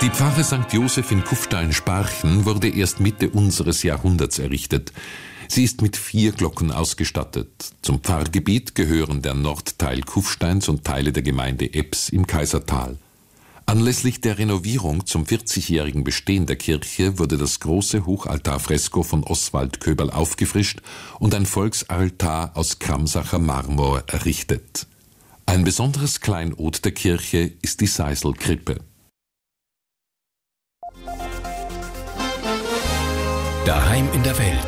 Die Pfarre St. Joseph in Kufstein-Sparchen wurde erst Mitte unseres Jahrhunderts errichtet. Sie ist mit 4 Glocken ausgestattet. Zum Pfarrgebiet gehören der Nordteil Kufsteins und Teile der Gemeinde Ebbs im Kaisertal. Anlässlich der Renovierung zum 40-jährigen Bestehen der Kirche wurde das große Hochaltarfresko von Oswald Köberl aufgefrischt und ein Volksaltar aus Kramsacher Marmor errichtet. Ein besonderes Kleinod der Kirche ist die Seiselkrippe. Daheim in der Welt.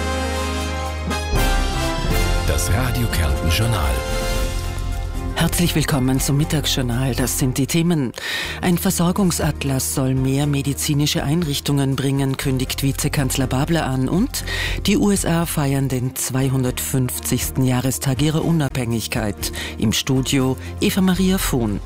Das Radio Kärnten Journal. Herzlich willkommen zum Mittagsjournal. Das sind die Themen. Ein Versorgungsatlas soll mehr medizinische Einrichtungen bringen, kündigt Vizekanzler Babler an. Und die USA feiern den 250. Jahrestag ihrer Unabhängigkeit. Im Studio Eva Maria Vohn.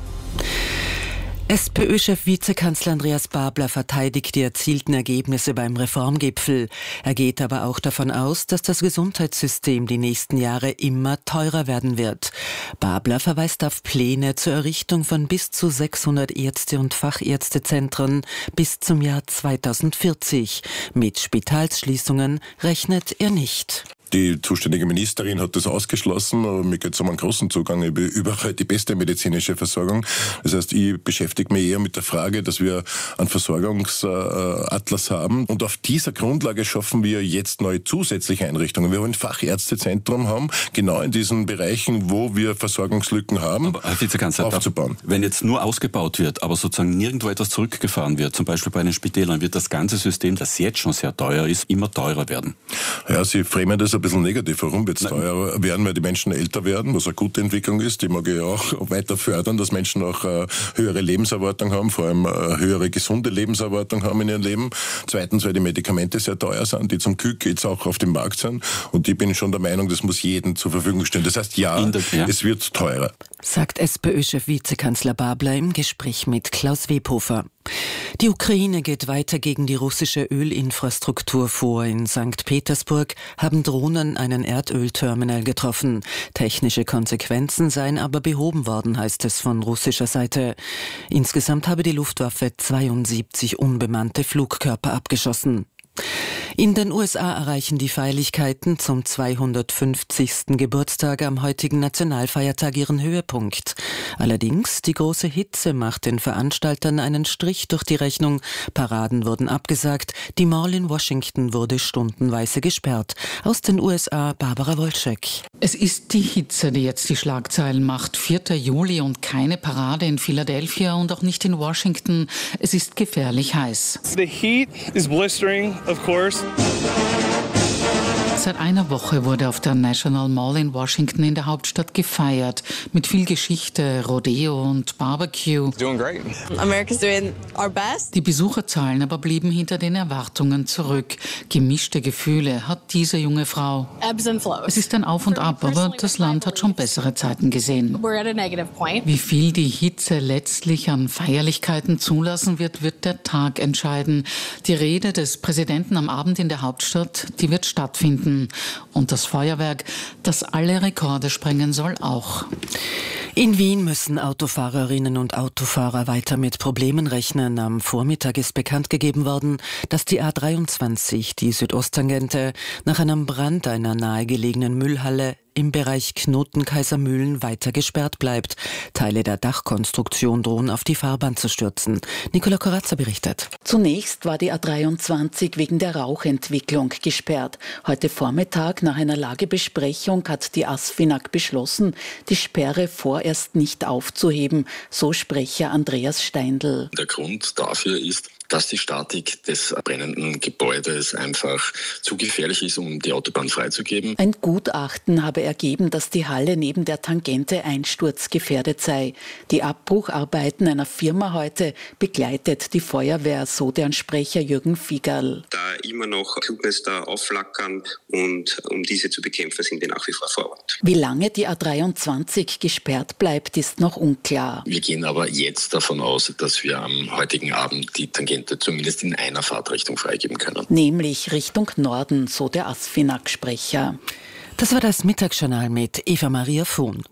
SPÖ-Chef Vizekanzler Andreas Babler verteidigt die erzielten Ergebnisse beim Reformgipfel. Er geht aber auch davon aus, dass das Gesundheitssystem die nächsten Jahre immer teurer werden wird. Babler verweist auf Pläne zur Errichtung von bis zu 600 Ärzte- und Fachärztezentren bis zum Jahr 2040. Mit Spitalsschließungen rechnet er nicht. Die zuständige Ministerin hat das ausgeschlossen, aber mir geht es um einen großen Zugang überall die beste medizinische Versorgung. Das heißt, ich beschäftige mich eher mit der Frage, dass wir einen Versorgungsatlas haben und auf dieser Grundlage schaffen wir jetzt neue zusätzliche Einrichtungen. Wir wollen ein Fachärztezentrum haben, genau in diesen Bereichen, wo wir Versorgungslücken haben, aber, Herr Vizekanzler, aufzubauen. Wenn jetzt nur ausgebaut wird, aber sozusagen nirgendwo etwas zurückgefahren wird, zum Beispiel bei den Spitälern, wird das ganze System, das jetzt schon sehr teuer ist, immer teurer werden. Ja, Sie framen das ein bisschen negativ. Warum wird es teurer werden? Weil die Menschen älter werden, was eine gute Entwicklung ist. Die mag ich auch weiter fördern, dass Menschen auch höhere Lebenserwartung haben, vor allem höhere gesunde Lebenserwartung haben in ihrem Leben. Zweitens, weil die Medikamente sehr teuer sind, die zum Glück jetzt auch auf dem Markt sind. Und ich bin schon der Meinung, das muss jedem zur Verfügung stehen. Das heißt, es wird teurer. Sagt SPÖ-Chef Vizekanzler Babler im Gespräch mit Klaus Webhofer. Die Ukraine geht weiter gegen die russische Ölinfrastruktur vor. In St. Petersburg haben Drohnen einen Erdölterminal getroffen. Technische Konsequenzen seien aber behoben worden, heißt es von russischer Seite. Insgesamt habe die Luftwaffe 72 unbemannte Flugkörper abgeschossen. In den USA erreichen die Feierlichkeiten zum 250. Geburtstag am heutigen Nationalfeiertag ihren Höhepunkt. Allerdings, die große Hitze macht den Veranstaltern einen Strich durch die Rechnung. Paraden wurden abgesagt, die Mall in Washington wurde stundenweise gesperrt. Aus den USA Barbara Wolczek. Es ist die Hitze, die jetzt die Schlagzeilen macht. 4. Juli und keine Parade in Philadelphia und auch nicht in Washington. Es ist gefährlich heiß. The heat is blistering, of course. Seit einer Woche wurde auf der National Mall in Washington in der Hauptstadt gefeiert. Mit viel Geschichte, Rodeo und Barbecue. Doing great. America's doing our best. Die Besucherzahlen aber blieben hinter den Erwartungen zurück. Gemischte Gefühle hat diese junge Frau. Ebbs and flows. Es ist ein Auf und Ab, aber das Land hat schon bessere Zeiten gesehen. We're at a negative point. Wie viel die Hitze letztlich an Feierlichkeiten zulassen wird, wird der Tag entscheiden. Die Rede des Präsidenten am Abend in der Hauptstadt, die wird stattfinden. Und das Feuerwerk, das alle Rekorde sprengen soll, auch. In Wien müssen Autofahrerinnen und Autofahrer weiter mit Problemen rechnen. Am Vormittag ist bekannt gegeben worden, dass die A23, die Südosttangente, nach einem Brand einer nahegelegenen Müllhalle im Bereich Knoten-Kaisermühlen weiter gesperrt bleibt. Teile der Dachkonstruktion drohen auf die Fahrbahn zu stürzen. Nicola Corazza berichtet. Zunächst war die A23 wegen der Rauchentwicklung gesperrt. Heute Vormittag nach einer Lagebesprechung hat die ASFINAG beschlossen, die Sperre vorerst nicht aufzuheben, so Sprecher Andreas Steindl. Der Grund dafür ist, dass die Statik des brennenden Gebäudes einfach zu gefährlich ist, um die Autobahn freizugeben. Ein Gutachten habe ergeben, dass die Halle neben der Tangente einsturzgefährdet sei. Die Abbrucharbeiten einer Firma heute begleitet die Feuerwehr, so deren Sprecher Jürgen Fiegerl. Da immer noch Flugnester aufflackern und um diese zu bekämpfen, sind wir nach wie vor vor Ort. Wie lange die A23 gesperrt bleibt, ist noch unklar. Wir gehen aber jetzt davon aus, dass wir am heutigen Abend die Tangente zumindest in einer Fahrtrichtung freigeben können. Nämlich Richtung Norden, so der ASFINAG-Sprecher. Das war das Mittagsjournal mit Eva Maria Vohn.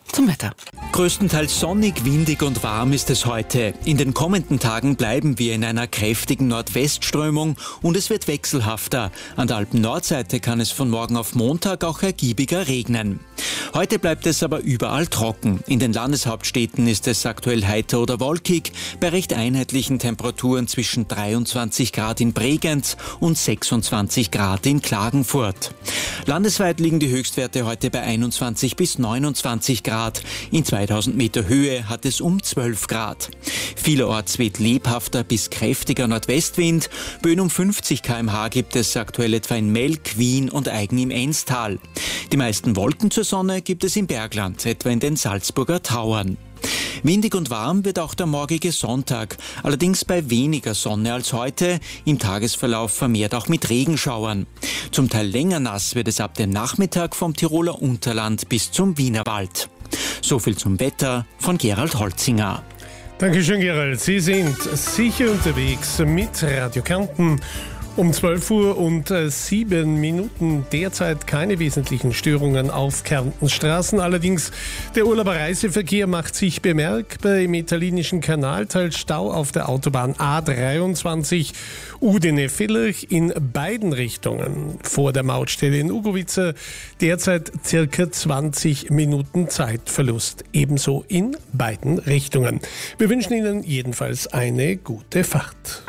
Zum Wetter. Größtenteils sonnig, windig und warm ist es heute. In den kommenden Tagen bleiben wir in einer kräftigen Nordwestströmung und es wird wechselhafter. An der Alpen-Nordseite kann es von morgen auf Montag auch ergiebiger regnen. Heute bleibt es aber überall trocken. In den Landeshauptstädten ist es aktuell heiter oder wolkig, bei recht einheitlichen Temperaturen zwischen 23 Grad in Bregenz und 26 Grad in Klagenfurt. Landesweit liegen die Höchstwerte heute bei 21 bis 29 Grad. In 2000 Meter Höhe hat es um 12 Grad. Vielerorts weht lebhafter bis kräftiger Nordwestwind. Böen um 50 km/h gibt es aktuell etwa in Melk, Wien und Aigen im Enstal. Die meisten Wolken zur Sonne gibt es im Bergland, etwa in den Salzburger Tauern. Windig und warm wird auch der morgige Sonntag, allerdings bei weniger Sonne als heute, im Tagesverlauf vermehrt auch mit Regenschauern. Zum Teil länger nass wird es ab dem Nachmittag vom Tiroler Unterland bis zum Wienerwald. So viel zum Wetter von Gerald Holzinger. Dankeschön, Gerald. Sie sind sicher unterwegs mit Radio Kärnten. Um 12 Uhr und 7 Minuten derzeit keine wesentlichen Störungen auf Kärntens Straßen. Allerdings der Urlauberreiseverkehr macht sich bemerkbar im italienischen Kanalteil. Stau auf der Autobahn A23 Udine-Villach in beiden Richtungen. Vor der Mautstelle in Ugovice derzeit circa 20 Minuten Zeitverlust. Ebenso in beiden Richtungen. Wir wünschen Ihnen jedenfalls eine gute Fahrt.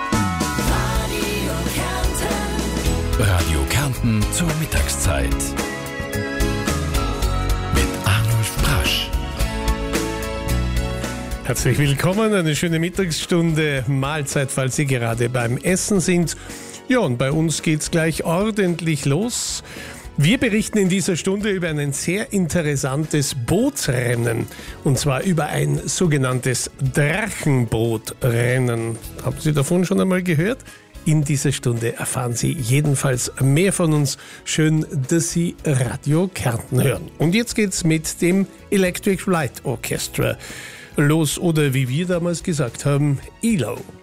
Radio Kärnten zur Mittagszeit. Mit Arnulf Brasch. Herzlich willkommen, eine schöne Mittagsstunde, Mahlzeit, falls Sie gerade beim Essen sind. Ja, und bei uns geht's gleich ordentlich los. Wir berichten in dieser Stunde über ein sehr interessantes Bootsrennen. Und zwar über ein sogenanntes Drachenbootrennen. Haben Sie davon schon einmal gehört? In dieser Stunde erfahren Sie jedenfalls mehr von uns. Schön, dass Sie Radio Kärnten hören. Und jetzt geht's mit dem Electric Light Orchestra los, oder wie wir damals gesagt haben, ELO.